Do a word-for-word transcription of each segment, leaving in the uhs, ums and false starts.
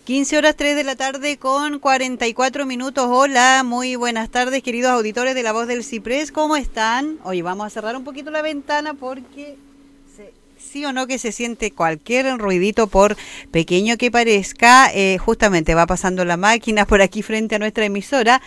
quince horas tres de la tarde con cuarenta y cuatro minutos. Hola, muy buenas tardes, queridos auditores de La Voz del Ciprés. ¿Cómo están? Hoy vamos a cerrar un poquito la ventana porque se, sí o no que se siente cualquier ruidito, por pequeño que parezca. Eh, justamente va pasando la máquina por aquí frente a nuestra emisora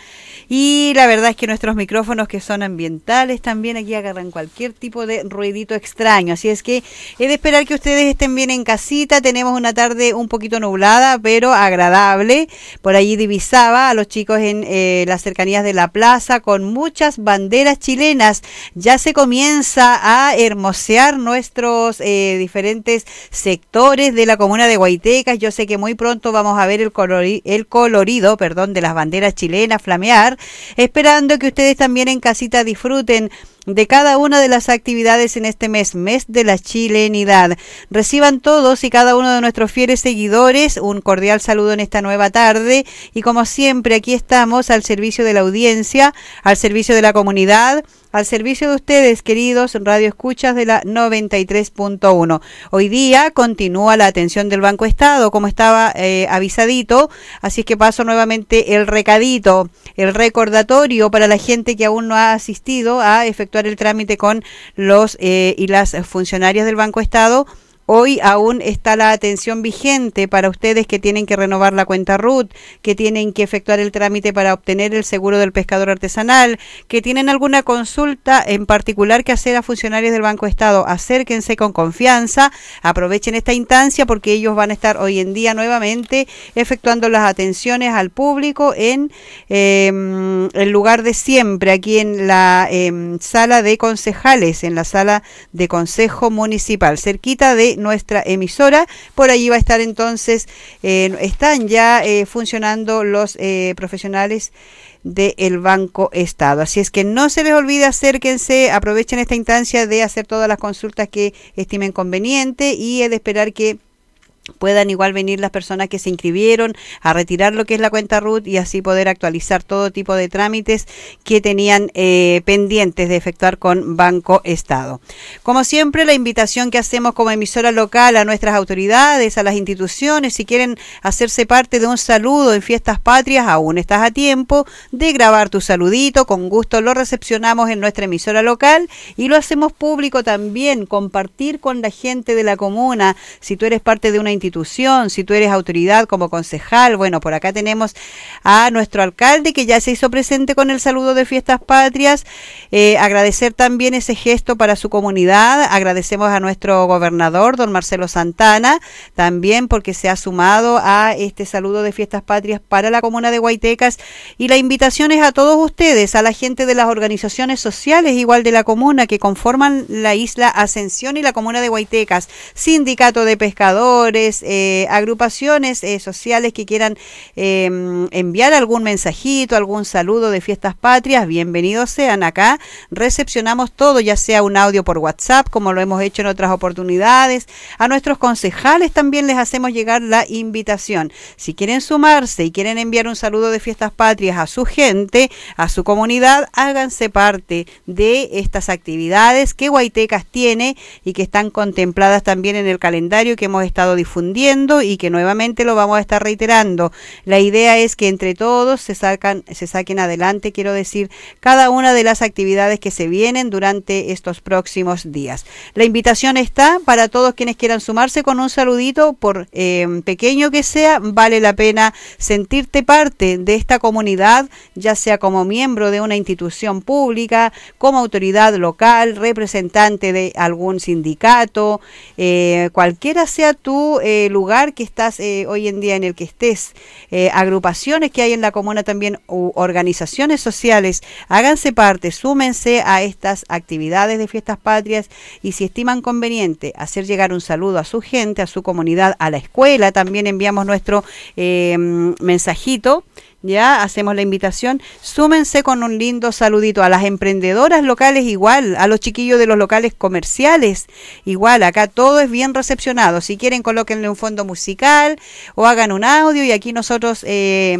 y la verdad es que nuestros micrófonos, que son ambientales, también aquí agarran cualquier tipo de ruidito extraño. Así es que he de esperar que ustedes estén bien en casita. Tenemos una tarde un poquito nublada, pero agradable. Por allí divisaba a los chicos en eh, las cercanías de la plaza con muchas banderas chilenas. Ya se comienza a hermosear nuestros eh, diferentes sectores de la comuna de Guaitecas. Yo sé que muy pronto vamos a ver el, colori el colorido perdón, de las banderas chilenas flamear, esperando que ustedes también en casita disfruten de cada una de las actividades en este mes, mes de la chilenidad. Reciban todos y cada uno de nuestros fieles seguidores un cordial saludo en esta nueva tarde y, como siempre, aquí estamos al servicio de la audiencia, al servicio de la comunidad, al servicio de ustedes, queridos radioescuchas de la noventa y tres punto uno. Hoy día continúa la atención del Banco Estado, como estaba eh, avisadito, así es que paso nuevamente el recadito, el recordatorio para la gente que aún no ha asistido a efectuar el trámite con los eh, y las funcionarias del Banco Estado. Hoy aún está la atención vigente para ustedes que tienen que renovar la cuenta R U T, que tienen que efectuar el trámite para obtener el seguro del pescador artesanal, que tienen alguna consulta en particular que hacer a funcionarios del Banco Estado. Acérquense con confianza, aprovechen esta instancia porque ellos van a estar hoy en día nuevamente efectuando las atenciones al público en eh, el lugar de siempre, aquí en la eh, sala de concejales, en la sala de consejo municipal, cerquita de nuestra emisora. Por allí va a estar entonces, eh, están ya eh, funcionando los eh, profesionales del Banco Estado. Así es que no se les olvide, acérquense, aprovechen esta instancia de hacer todas las consultas que estimen conveniente y he de esperar que puedan igual venir las personas que se inscribieron a retirar lo que es la cuenta R U T y así poder actualizar todo tipo de trámites que tenían eh, pendientes de efectuar con Banco Estado. Como siempre, la invitación que hacemos como emisora local a nuestras autoridades, a las instituciones, si quieren hacerse parte de un saludo en Fiestas Patrias, aún estás a tiempo de grabar tu saludito, con gusto lo recepcionamos en nuestra emisora local y lo hacemos público también, compartir con la gente de la comuna. Si tú eres parte de una institución, si tú eres autoridad como concejal, bueno, por acá tenemos a nuestro alcalde que ya se hizo presente con el saludo de Fiestas Patrias. Eh, agradecer también ese gesto para su comunidad. Agradecemos a nuestro gobernador, don Marcelo Santana, también porque se ha sumado a este saludo de Fiestas Patrias para la comuna de Guaitecas. Y la invitación es a todos ustedes, a la gente de las organizaciones sociales igual de la comuna que conforman la isla Ascensión y la comuna de Guaitecas, sindicato de pescadores, Eh, agrupaciones eh, sociales que quieran eh, enviar algún mensajito, algún saludo de Fiestas Patrias, bienvenidos sean. Acá recepcionamos todo, ya sea un audio por WhatsApp, como lo hemos hecho en otras oportunidades. A nuestros concejales también les hacemos llegar la invitación. Si quieren sumarse y quieren enviar un saludo de Fiestas Patrias a su gente, a su comunidad, háganse parte de estas actividades que Guaitecas tiene y que están contempladas también en el calendario que hemos estado difundiendo y que nuevamente lo vamos a estar reiterando. La idea es que entre todos se sacan, se saquen adelante, quiero decir, cada una de las actividades que se vienen durante estos próximos días. La invitación está para todos quienes quieran sumarse con un saludito, por eh, pequeño que sea, vale la pena sentirte parte de esta comunidad, ya sea como miembro de una institución pública, como autoridad local, representante de algún sindicato, eh, cualquiera sea tu eh, lugar que estás eh, hoy en día en el que estés, eh, agrupaciones que hay en la comuna también, u organizaciones sociales, háganse parte, súmense a estas actividades de Fiestas Patrias y si estiman conveniente hacer llegar un saludo a su gente, a su comunidad, a la escuela, también enviamos nuestro eh, mensajito. Ya hacemos la invitación, súmense con un lindo saludito a las emprendedoras locales igual, a los chiquillos de los locales comerciales igual, acá todo es bien recepcionado. Si quieren colóquenle un fondo musical o hagan un audio y aquí nosotros eh,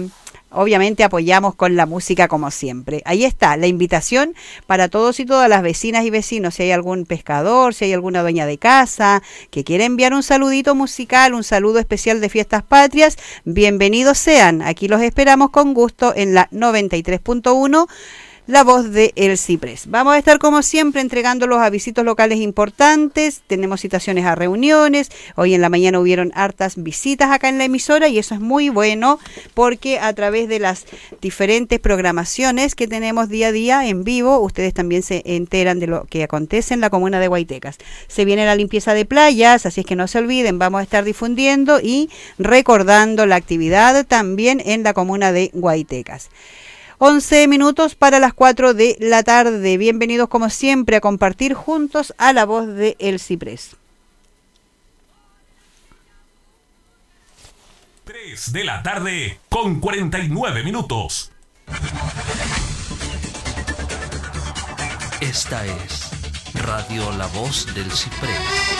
obviamente apoyamos con la música como siempre. Ahí está la invitación para todos y todas las vecinas y vecinos. Si hay algún pescador, si hay alguna dueña de casa que quiere enviar un saludito musical, un saludo especial de Fiestas Patrias, bienvenidos sean. Aquí los esperamos con gusto en la noventa y tres punto uno. La voz de El Ciprés. Vamos a estar como siempre entregando los avisitos locales importantes, tenemos citaciones a reuniones, hoy en la mañana hubieron hartas visitas acá en la emisora y eso es muy bueno porque a través de las diferentes programaciones que tenemos día a día en vivo, ustedes también se enteran de lo que acontece en la comuna de Guaitecas. Se viene la limpieza de playas, así es que no se olviden, vamos a estar difundiendo y recordando la actividad también en la comuna de Guaitecas. once minutos para las cuatro de la tarde. Bienvenidos como siempre a compartir juntos a la voz de El Ciprés. tres de la tarde con cuarenta y nueve minutos. Esta es Radio La Voz del Ciprés.